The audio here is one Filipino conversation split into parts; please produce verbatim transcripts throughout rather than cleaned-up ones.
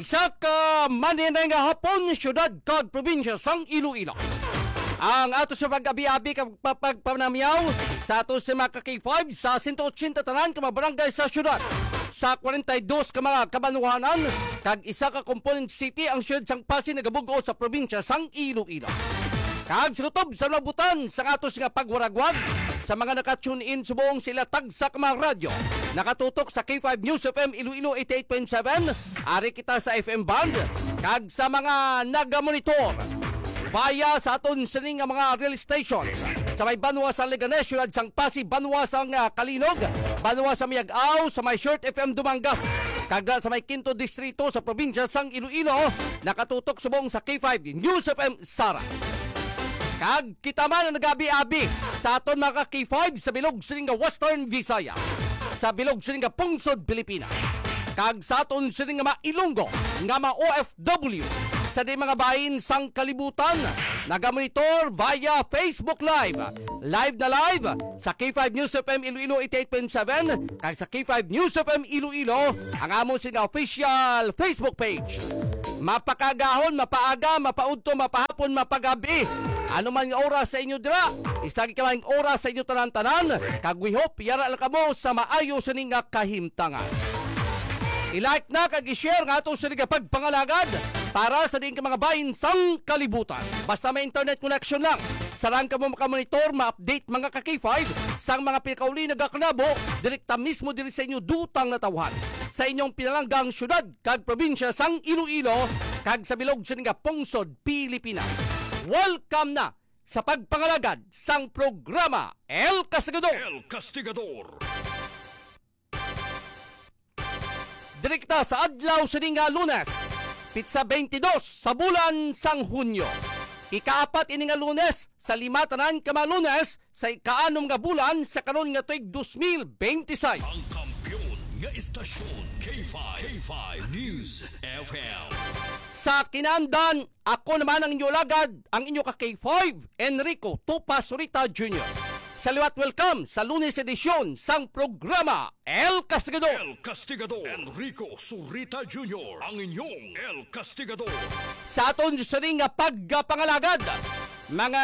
Isa ka maninay nga hapon, syudad kag probinsya sang Iloilo. Ang ato sa pag-abi-abi kag pagpanamyaw sa ato sa mga K five sa one eighty tanan ka mga barangay sa syudad. Sa forty-two ka mga kabanuhanan kag isa ka component city ang syudad sang Pasig nagabugo sa probinsya sang Iloilo. Kag sinutob sa nabutan sa atos nga pagwaragwag sa mga naka-tune in subong sila tagsa ka mga radyo. Nakatutok sa K five News F M Iloilo eighty-eight point seven. Ari kita sa F M band. Kag sa mga naga-monitor via sa aton sining nga mga rail stations. Sa may Banwa sa Leganes, syudad sang Pasig, Banwa sa uh, Kalinog, Banwa sa Miag-aw, sa may Short F M Dumangas. Kag sa may Quinto Distrito sa probinsya sang Iloilo, nakatutok subong sa K five News F M Sara. Kag kita man ang nagabi-abi sa aton mga K five sa bilog sining nga Western Visayas, sa bilog sining nga Pungsod, Pilipinas. Kag sa aton sining nga Mailonggo nga mga O F W sa di mga bahin sang kalibutan, nagamonitor via Facebook Live. Live na live sa K five News F M Iloilo eighty-eight point seven kag sa K five News F M Iloilo ang among sining official Facebook page. Mapakagahon, mapaaga, mapaudto, mapahapon, mapagabi. Ano man nga oras sa inyo dira, isagi ka man oras sa inyo tanan-tanan, kag we hope yara lang kamo sa maayo sa ning kahimtangan. I-like na kag i-share nga ato sa ning pagpangalagad para sa din ka mga bahin sang kalibutan. Basta may internet connection lang, sarang ka mo makamonitor, ma-update mga ka K five sang mga pinakauli nagakanabo, direkta mismo diri sa inyo dutang na tawhan. Sa inyong pinalanggang syudad kag probinsya sang Iloilo kag sa bilog sa ning Pungsod, Pilipinas. Welcome na sa pagpangalagad sang programa El Castigador. El Castigador. Direkta sa adlaw sa nga Lunes, pitsa twenty-two sa bulan sang Hunyo. Ikaapat ini nga Lunes sa lima tanan ka mga Lunes sa ikaanom nga bulan sa karon nga tuig twenty twenty-six. Ang kampiyon nga istasyon K five, K five News F M. Sa kinandan, ako naman ang inyo lagad, ang inyo ka K five, Enrico Tupa Surita Junior Sa liwat welcome sa Lunes edisyon sang programa El Castigador. El Castigador. Enrico Surita Junior Ang inyong El Castigador. Sa aton sa ring nga pagpangalagad, mga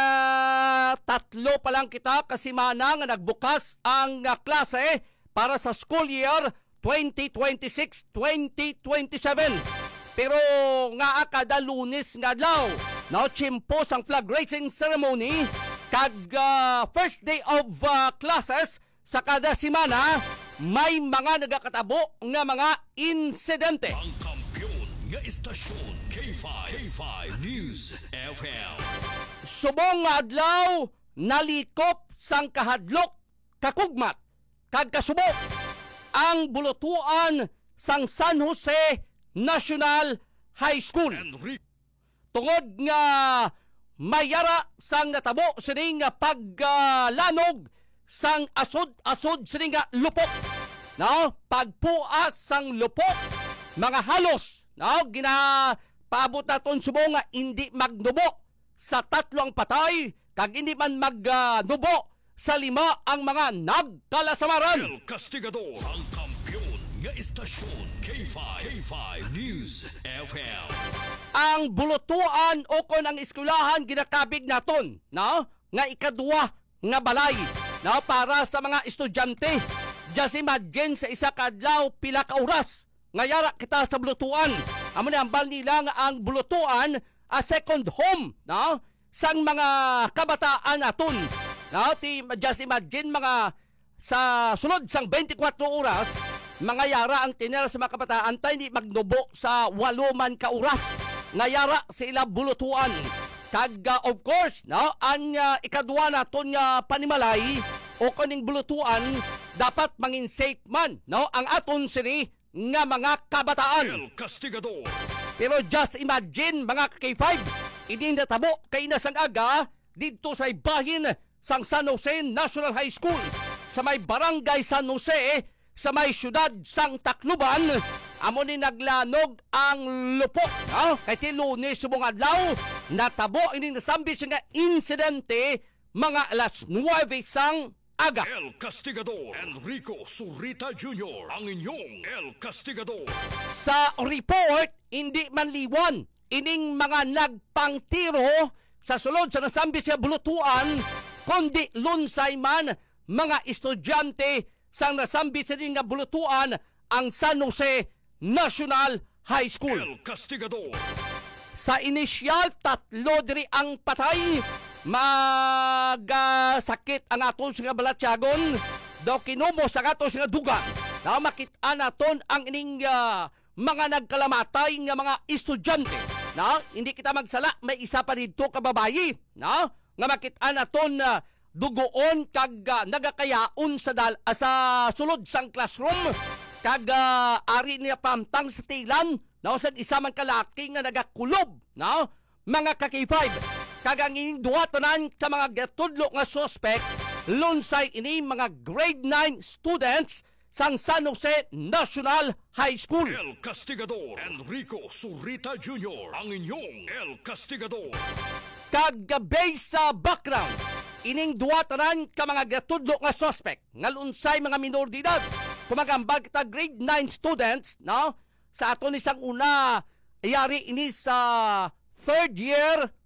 tatlo pa lang kita kasi mana nga nagbukas ang uh, klase para sa school year twenty twenty-six twenty twenty-seven. Pero nga kada Lunes nga adlaw, no chimpo sang flag raising ceremony kag uh, first day of uh, classes sa kada semana may mga nagakatabo nga mga insidente. Ang kampiyon nga istasyon K five, K five News F M. Subong nga adlaw nalikop sang kahadlok, kakugmat kag kasubok ang bulutuan sang San Jose National High School. Enrico. Tungod nga mayara sang natabo sining nga paglanog uh, sang asod-asod sining nga lupok. No, pagpuas sang lupok, mga halos, no, ginapaabot naton subong nga hindi magnubo sa tatlo ang patay kag hindi man magnubo uh, sa lima ang mga nagkalasamaran. El Castigador. Ang kampiyon nga istasyon K five, K five News F M. Ang bulutuan o kon ang eskwelahan ginakabig naton, no? Nga ikadua nga balay, no? Para sa mga estudyante. Just imagine sa isa kadlaw pila ka oras nga yara kita sa bulutuan. Amo ni ambal nila nga ang bulutuan a second home, no? Sang mga kabataan naton. No? Ti, just imagine mga sa sunod sang twenty-four oras mga yara ang tinira sa mga kabataan tayo hindi magnubo sa walo man ka oras nga yara sa ila bulutuan. Kag uh, of course, no, ang uh, ikadwa naton nga panimalay o kaning bulutuan dapat mangin safe man, no, ang aton sini nga mga kabataan. El Castigador. Pero just imagine mga K five, hindi natabo kay nasang aga dito sa bahin sang San Jose National High School sa may barangay San Jose sa may syudad sang Tacloban. Amo ni naglanog ang lupok, no? Kay ti Lunes subong adlaw natabo ini nasambi nga insidente mga alas nuwebe sang aga. El Castigador, Enrico Surita Junior Ang inyong El Castigador. Sa report, hindi man liwan ining mga nagpangtiro sa sulod sa nasambit sa bulutuan, kundi lunsay man mga estudyante sa nasambit sa nga bulutuan ang San Jose National High School. El Castigador. Sa inisyal, tatlo diri ang patay. Magasakit ang aton sa balatyagon. Daw kinumo sa aton sa dugan. Na makita naton ang ining uh, mga nagkalamatay nga mga estudyante. Na hindi kita magsala, may isa pa dito kababayi. Na nga makita naton uh, dugoon kag uh, nagakayaon sa dal uh, sa sulod sang classroom. Kag uh, ari niya pamtang sa tilan. No, sa isa man kalaki nga nagakulob, no? Mga ka-K five, kagang ining duha tanan ka mga gatudlo nga suspect, lunsay ini mga grade nine students sang San Jose National High School. El Castigador, Enrico Surita Junior Ang inyong El Castigador. Kagabay sa background, ining duha tanan ka mga gatudlo nga suspect, nga lunsay mga minor de edad, kumagambag kita grade nine students, no? Sa aton isang una, iyari ini sa third year